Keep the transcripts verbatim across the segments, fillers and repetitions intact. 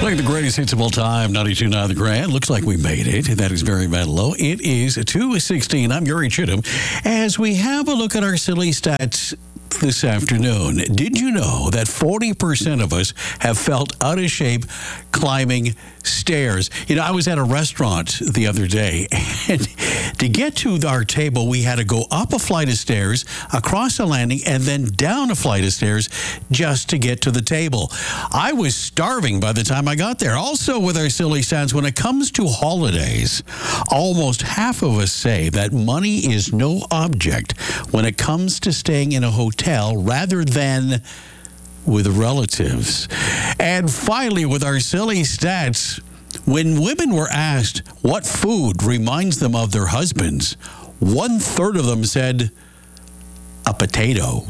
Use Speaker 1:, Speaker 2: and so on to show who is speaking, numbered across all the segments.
Speaker 1: Playing the greatest hits of all time, ninety-two point nine The Grand. Looks like we made it. That is Barry Manilow. It is two sixteen. I'm Yuri Chittum. As we have a look at our silly stats this afternoon, did you know that forty percent of us have felt out of shape climbing stairs? You know, I was at a restaurant the other day, and to get to our table, we had to go up a flight of stairs, across a landing, and then down a flight of stairs just to get to the table. I was starving by the time I got there. Also, with our silly stats, when it comes to holidays, almost half of us say that money is no object when it comes to staying in a hotel rather than with relatives. And finally, with our silly stats, when women were asked what food reminds them of their husbands, one third of them said a potato.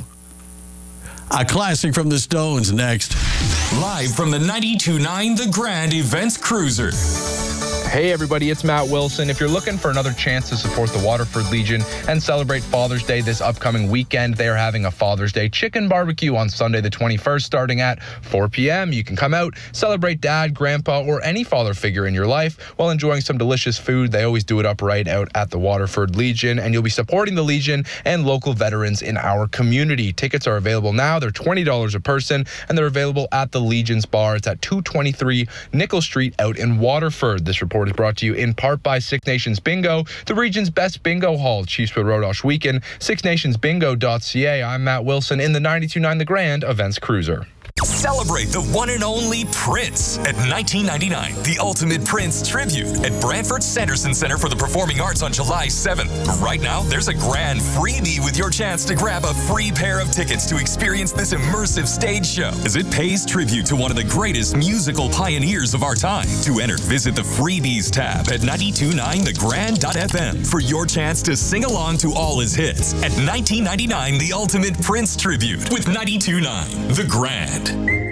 Speaker 1: A classic from the Stones next.
Speaker 2: Live from the ninety-two point nine The Grand Events Cruiser.
Speaker 3: Hey everybody, it's Matt Wilson. If you're looking for another chance to support the Waterford Legion and celebrate Father's Day this upcoming weekend, they are having a Father's Day chicken barbecue on Sunday the twenty-first starting at four p.m. You can come out, celebrate dad, grandpa, or any father figure in your life while enjoying some delicious food. They always do it up right out at the Waterford Legion, and you'll be supporting the Legion and local veterans in our community. Tickets are available now. They're twenty dollars a person, and they're available at the Legion's Bar. It's at two twenty-three Nickel Street out in Waterford. This report is brought to you in part by Six Nations Bingo, the region's best bingo hall, Chiefswood Rodosh Weekend, six nations bingo dot c a. I'm Matt Wilson in the ninety-two point nine The Grand Events Cruiser.
Speaker 2: Celebrate the one and only Prince at nineteen ninety-nine, the Ultimate Prince Tribute at Brantford Sanderson Center for the Performing Arts on July seventh. Right now, there's a grand freebie with your chance to grab a free pair of tickets to experience this immersive stage show, as it pays tribute to one of the greatest musical pioneers of our time. To enter, visit the Freebies tab at ninety-two point nine the grand dot f m for your chance to sing along to all his hits at nineteen ninety-nine, the Ultimate Prince Tribute with ninety-two point nine The Grand.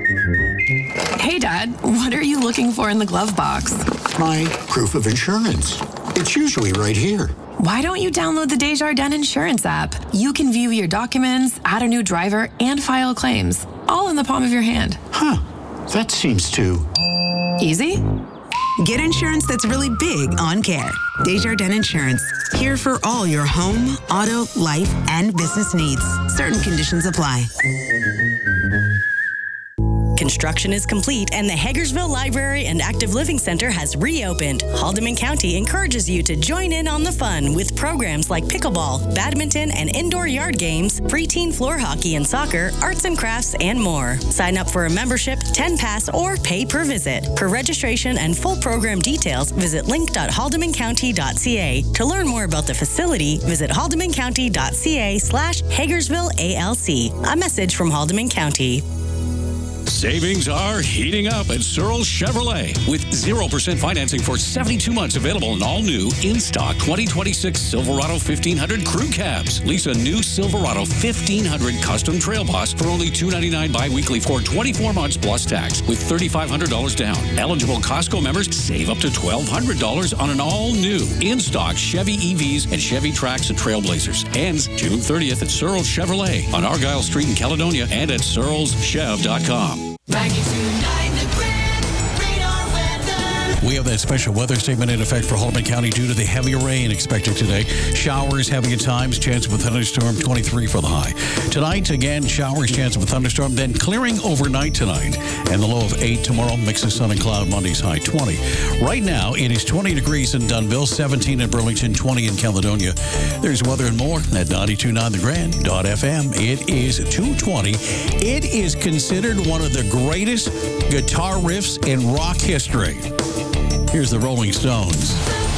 Speaker 4: Hey, Dad, what are you looking for in the glove box?
Speaker 5: My proof of insurance. It's usually right here.
Speaker 4: Why don't you download the Desjardins Insurance app? You can view your documents, add a new driver, and file claims, all in the palm of your hand.
Speaker 5: Huh, that seems too...
Speaker 4: Easy?
Speaker 6: Get insurance that's really big on care. Desjardins Insurance. Here for all your home, auto, life, and business needs. Certain conditions apply.
Speaker 7: Construction is complete and the Hagersville Library and Active Living Center has reopened. Haldeman County encourages you to join in on the fun with programs like pickleball, badminton, and indoor yard games, preteen floor hockey and soccer, arts and crafts, and more. Sign up for a membership, ten pass, or pay per visit. For registration and full program details, visit link dot haldeman county dot c a. To learn more about the facility, visit haldeman county dot c a slash Hagersville A L C. A message from Haldeman County.
Speaker 1: Savings are heating up at Searles Chevrolet with zero percent financing for seventy-two months available in all new in-stock twenty twenty-six Silverado fifteen hundred crew cabs. Lease a new Silverado fifteen hundred custom Trail Boss for only two hundred ninety-nine dollars bi-weekly for twenty-four months plus tax with three thousand five hundred dollars down. Eligible Costco members save up to twelve hundred dollars on an all-new in-stock Chevy E Vs and Chevy Trax and Trailblazers. Ends June thirtieth at Searles Chevrolet on Argyle Street in Caledonia and at searles chev dot com.
Speaker 8: ninety-two point nine The Grand Radar Weather.
Speaker 1: We have that special weather statement in effect for Haldeman County due to the heavy rain expected today. Showers heavy at times, chance of a thunderstorm, twenty-three for the high. Tonight, again, showers, chance of a thunderstorm, then clearing overnight tonight. And the low of eight tomorrow, mix of sun and cloud, Monday's high twenty. Right now, it is twenty degrees in Dunnville, seventeen in Burlington, twenty in Caledonia. There's weather and more at ninety-two point nine the grand dot f m. It is two twenty. It is considered one of the greatest guitar riffs in rock history. Here's the Rolling Stones.